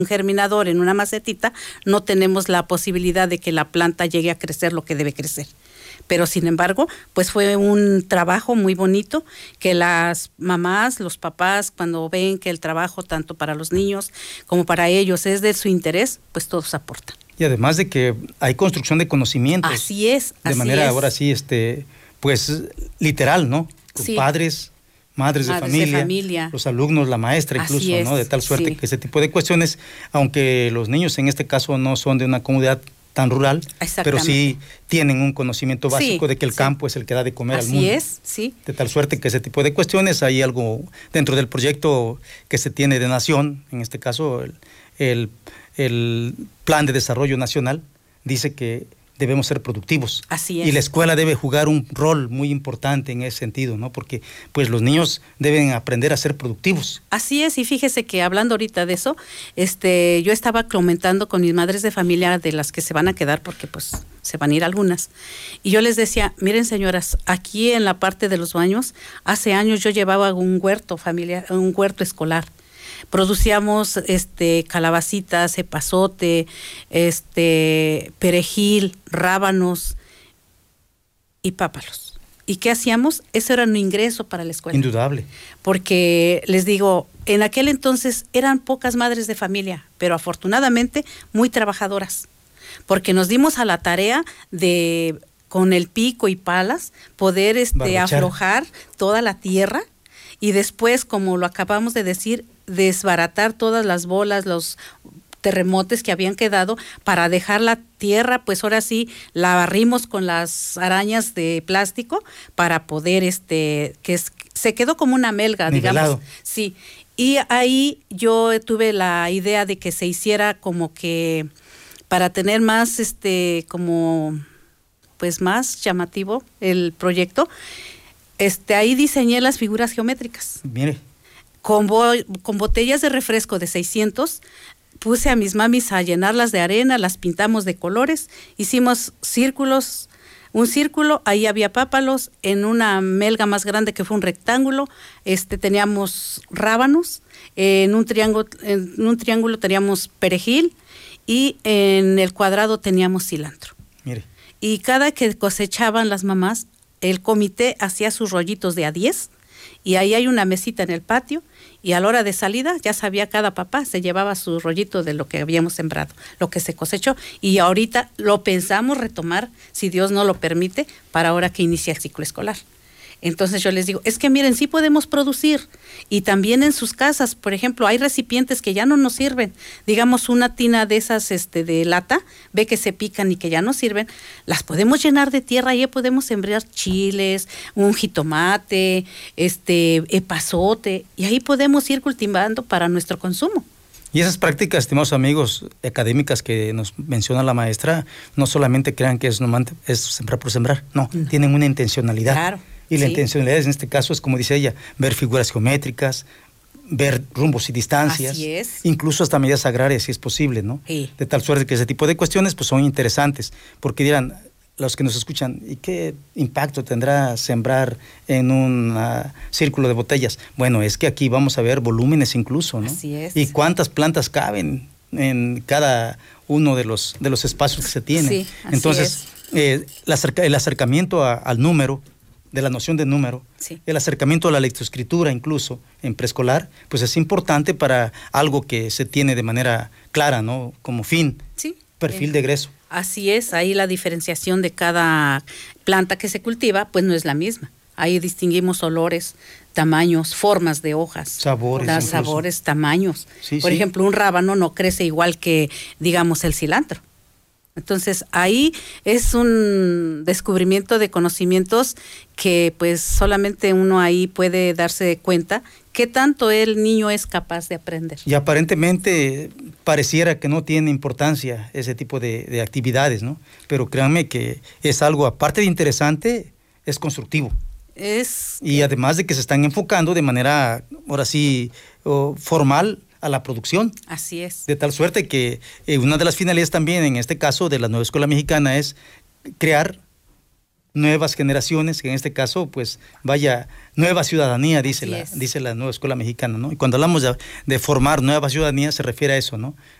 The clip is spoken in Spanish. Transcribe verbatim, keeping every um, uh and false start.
un germinador en una macetita, no tenemos la posibilidad de que la planta llegue a crecer lo que debe crecer. Pero sin embargo, pues fue un trabajo muy bonito que las mamás, los papás, cuando ven que el trabajo tanto para los niños como para ellos es de su interés, pues todos aportan. Y además de que hay construcción de conocimientos. Así es. De así manera es. ahora sí, este, pues literal, ¿no? Con sí. padres, madres, de, madres familia, de familia, los alumnos, la maestra incluso, así es, ¿no? De tal suerte sí. que ese tipo de cuestiones, aunque los niños en este caso no son de una comunidad tan rural, pero sí tienen un conocimiento básico sí, de que el sí. campo es el que da de comer Así al mundo. Así es, sí. De tal suerte que ese tipo de cuestiones, hay algo dentro del proyecto que se tiene de nación, en este caso el, el, el Plan de Desarrollo Nacional, dice que debemos ser productivos. Así es. Y la escuela debe jugar un rol muy importante en ese sentido, ¿no? Porque pues los niños deben aprender a ser productivos. Así es, y fíjese que hablando ahorita de eso, este, yo estaba comentando con mis madres de familia de las que se van a quedar, porque pues se van a ir algunas, y yo les decía, miren señoras, aquí en la parte de los baños, hace años yo llevaba un huerto familiar, un huerto escolar. Producíamos este calabacitas, epazote, este perejil, rábanos y pápalos. ¿Y qué hacíamos? Eso era un ingreso para la escuela. Indudable. Porque les digo, en aquel entonces eran pocas madres de familia, pero afortunadamente muy trabajadoras, porque nos dimos a la tarea de con el pico y palas poder este aflojar toda la tierra y después, como lo acabamos de decir, desbaratar todas las bolas, los terremotes que habían quedado para dejar la tierra, pues ahora sí la barrimos con las arañas de plástico para poder, este, que es, se quedó como una melga, nivelado. Digamos. Sí, y ahí yo tuve la idea de que se hiciera como que para tener más, este, como, pues más llamativo el proyecto, este, ahí diseñé las figuras geométricas. Mire. Con, bo con botellas de refresco de seiscientos, puse a mis mamis a llenarlas de arena, las pintamos de colores, hicimos círculos, un círculo, ahí había pápalos, en una melga más grande que fue un rectángulo, este, teníamos rábanos, en un triángulo, en un triángulo teníamos perejil y en el cuadrado teníamos cilantro. Mire. Y cada que cosechaban las mamás, el comité hacía sus rollitos de a diez, y ahí hay una mesita en el patio, y a la hora de salida ya sabía cada papá, se llevaba su rollito de lo que habíamos sembrado, lo que se cosechó, y ahorita lo pensamos retomar, si Dios no lo permite, para ahora que inicia el ciclo escolar. Entonces yo les digo, es que miren, sí podemos producir, y también en sus casas, por ejemplo, hay recipientes que ya no nos sirven, digamos una tina de esas este, de lata, ve que se pican y que ya no sirven, las podemos llenar de tierra y ya podemos sembrar chiles, un jitomate, este, epazote, y ahí podemos ir cultivando para nuestro consumo. Y esas prácticas, estimados amigos, académicas que nos menciona la maestra, no solamente crean que es, es sembrar por sembrar, no, no, tienen una intencionalidad. Claro. Y la sí. intencionalidad en este caso es, como dice ella, ver figuras geométricas, ver rumbos y distancias, Así es. incluso hasta medidas agrarias si es posible, ¿no? Sí. De tal suerte que ese tipo de cuestiones pues son interesantes, porque dirán los que nos escuchan, ¿y qué impacto tendrá sembrar en un uh, círculo de botellas? Bueno, es que aquí vamos a ver volúmenes incluso, ¿no? Así es. Y cuántas plantas caben en cada uno de los, de los espacios que se tienen. Sí, así Entonces, es. Eh, el, acerca, el acercamiento a, al número, de la noción de número, sí. el acercamiento a la lectoescritura incluso en preescolar, pues es importante para algo que se tiene de manera clara, ¿no? Como fin, sí. perfil eh, de egreso. Así es, ahí la diferenciación de cada planta que se cultiva, pues no es la misma. Ahí distinguimos olores, tamaños, formas de hojas. Sabores. Las sabores, tamaños. Sí, Por sí. ejemplo, un rábano no crece igual que, digamos, el cilantro. Entonces, ahí es un descubrimiento de conocimientos que pues solamente uno ahí puede darse cuenta qué tanto el niño es capaz de aprender. Y aparentemente pareciera que no tiene importancia ese tipo de, de actividades, ¿no? Pero créanme que es algo, aparte de interesante, es constructivo. Es... Y además de que se están enfocando de manera, ahora sí, oh, formal, a la producción. Así es. De tal suerte que eh, una de las finalidades también, en este caso, de la nueva escuela mexicana es crear nuevas generaciones, que en este caso, pues, vaya, nueva ciudadanía, dice, la, es. dice la nueva escuela mexicana, ¿no? Y cuando hablamos de, de formar nueva ciudadanía, se refiere a eso, ¿no?